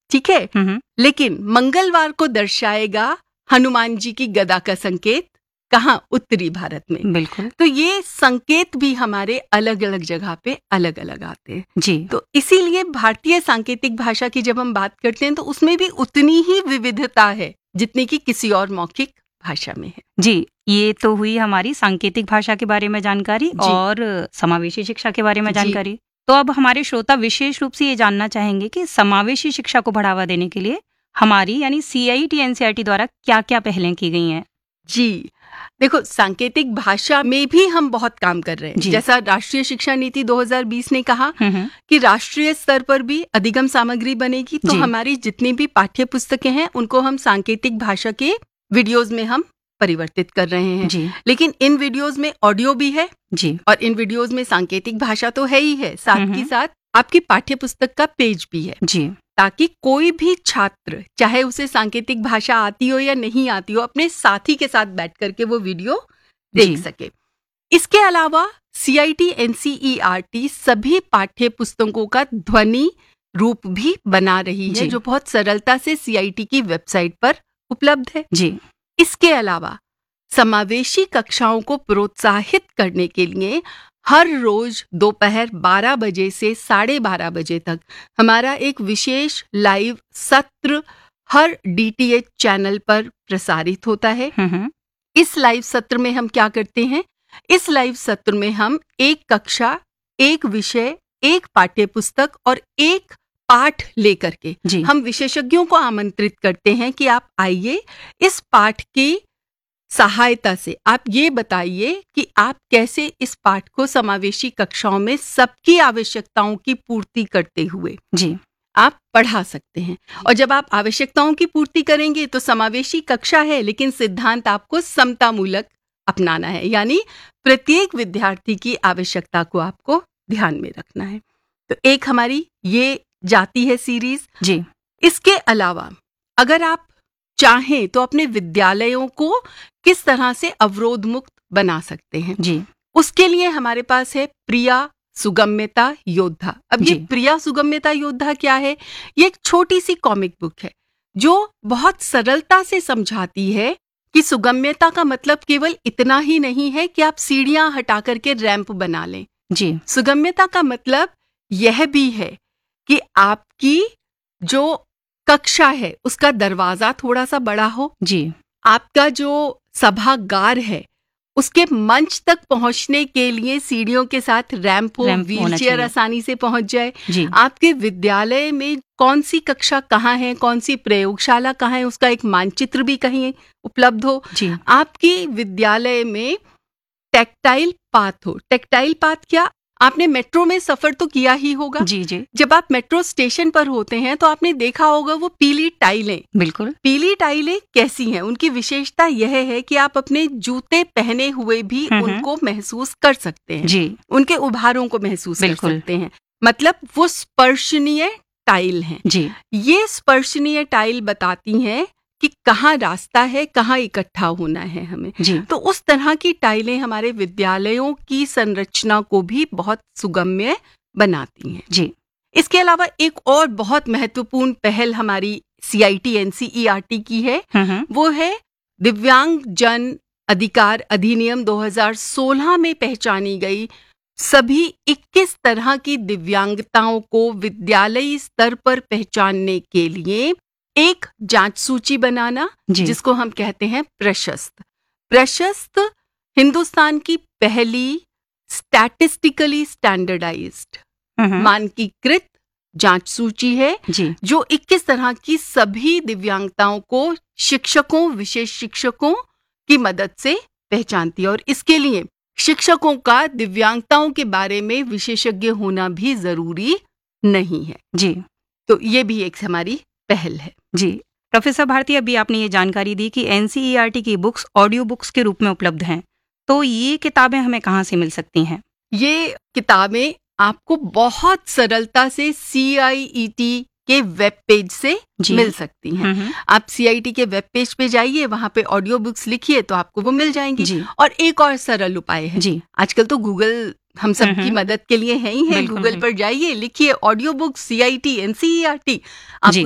ठीक है। लेकिन मंगलवार को दर्शाएगा हनुमान जी की गदा का संकेत, कहाँ? उत्तरी भारत में। बिल्कुल। तो ये संकेत भी हमारे अलग अलग जगह पे अलग अलग आते हैं जी। तो इसीलिए भारतीय सांकेतिक भाषा की जब हम बात करते हैं तो उसमें भी उतनी ही विविधता है जितनी कि किसी और मौखिक भाषा में है। जी, ये तो हुई हमारी सांकेतिक भाषा के बारे में जानकारी और समावेशी शिक्षा के बारे में जानकारी। तो अब हमारे श्रोता विशेष रूप से ये जानना चाहेंगे कि समावेशी शिक्षा को बढ़ावा देने के लिए हमारी यानी CIET NCERT द्वारा क्या क्या पहलें की गई हैं? जी, देखो, सांकेतिक भाषा में भी हम बहुत काम कर रहे हैं। जैसा राष्ट्रीय शिक्षा नीति 2020 ने कहा कि राष्ट्रीय स्तर पर भी अधिगम सामग्री बनेगी, तो हमारी जितनी भी पाठ्य पुस्तकें हैं उनको हम सांकेतिक भाषा के वीडियोस में हम परिवर्तित कर रहे हैं। लेकिन इन वीडियोस में ऑडियो भी है और इन वीडियोस में सांकेतिक भाषा तो है ही है, साथ ही साथ आपकी पाठ्य पुस्तक का पेज भी है, ताकि कोई भी छात्र, चाहे उसे सांकेतिक भाषा आती हो या नहीं आती हो, अपने साथी के साथ बैठ करके वो वीडियो देख सके। इसके अलावा CIET NCERT सभी पाठ्य पुस्तकों का ध्वनि रूप भी बना रही है, जो बहुत सरलता से CIET की वेबसाइट पर उपलब्ध है। इसके अलावा समावेशी कक्षाओं को प्रोत्साहित करने के लिए हर रोज दोपहर 12 बजे से 12:30 बजे तक हमारा एक विशेष लाइव सत्र हर DTH चैनल पर प्रसारित होता है। इस लाइव सत्र में हम क्या करते हैं? इस लाइव सत्र में हम एक कक्षा, एक विषय, एक पाठ्य पुस्तक और एक पाठ लेकर के हम विशेषज्ञों को आमंत्रित करते हैं कि आप आइए, इस पाठ की सहायता से आप ये बताइए कि आप कैसे इस पाठ को समावेशी कक्षाओं में सबकी आवश्यकताओं की पूर्ति करते हुए आप पढ़ा सकते हैं। और जब आप आवश्यकताओं की पूर्ति करेंगे तो समावेशी कक्षा है, लेकिन सिद्धांत आपको समतामूलक अपनाना है, यानी प्रत्येक विद्यार्थी की आवश्यकता को आपको ध्यान में रखना है। तो एक हमारी ये जाती है सीरीज। इसके अलावा अगर आप चाहें तो अपने विद्यालयों को किस तरह से अवरोध मुक्त बना सकते हैं, उसके लिए हमारे पास है प्रिया सुगम्यता योद्धा। अब ये प्रिया सुगम्यता योद्धा क्या है? ये एक छोटी सी कॉमिक बुक है जो बहुत सरलता से समझाती है कि सुगम्यता का मतलब केवल इतना ही नहीं है कि आप सीढ़ियां हटा करके रैंप बना लें। सुगम्यता का मतलब यह भी है कि आपकी जो कक्षा है उसका दरवाजा थोड़ा सा बड़ा हो, आपका जो सभागार है उसके मंच तक पहुंचने के लिए सीढ़ियों के साथ रैंप हो, व्हीलचेयर आसानी से पहुंच जाए। आपके विद्यालय में कौन सी कक्षा कहाँ है, कौन सी प्रयोगशाला कहाँ है, उसका एक मानचित्र भी कहीं उपलब्ध हो। आपकी विद्यालय में टैक्टाइल पाथ हो। टैक्टाइल पाथ क्या? आपने मेट्रो में सफर तो किया ही होगा। जब आप मेट्रो स्टेशन पर होते हैं तो आपने देखा होगा वो पीली टाइलें। बिल्कुल। पीली टाइलें कैसी हैं? उनकी विशेषता यह है कि आप अपने जूते पहने हुए भी उनको महसूस कर सकते हैं, उनके उभारों को महसूस कर सकते हैं। मतलब वो स्पर्शनीय टाइल हैं। ये स्पर्शनीय टाइल बताती हैं कि कहाँ रास्ता है, कहाँ इकट्ठा होना है हमें। तो उस तरह की टाइलें हमारे विद्यालयों की संरचना को भी बहुत सुगम्य बनाती हैं। इसके अलावा एक और बहुत महत्वपूर्ण पहल हमारी CIET NCERT की है, वो है दिव्यांग जन अधिकार अधिनियम 2016 में पहचानी गई सभी 21 तरह की दिव्यांगताओं को विद्यालयी स्तर पर पहचानने के लिए एक जांच सूची बनाना, जिसको हम कहते हैं प्रशस्त। प्रशस्त हिंदुस्तान की पहली स्टैटिस्टिकली स्टैंडर्डाइज्ड मानकीकृत जांच सूची है जो 21 तरह की सभी दिव्यांगताओं को शिक्षकों, विशेष शिक्षकों की मदद से पहचानती है। और इसके लिए शिक्षकों का दिव्यांगताओं के बारे में विशेषज्ञ होना भी जरूरी नहीं है। तो ये भी एक हमारी पहल है। प्रोफेसर भारती, अभी आपने ये जानकारी दी कि NCERT की बुक्स ऑडियो बुक्स के रूप में उपलब्ध हैं, तो ये किताबें हमें कहाँ से मिल सकती हैं? ये किताबें आपको बहुत सरलता से CIET के वेब पेज से मिल सकती हैं। आप CIET के वेब पेज पे जाइए, वहां पे ऑडियो बुक्स लिखिए तो आपको वो मिल जाएंगी। और एक और सरल उपाय है, आजकल तो गूगल हम सबकी मदद के लिए है ही है। गूगल पर जाइए, लिखिए ऑडियो बुक CIET NCERT,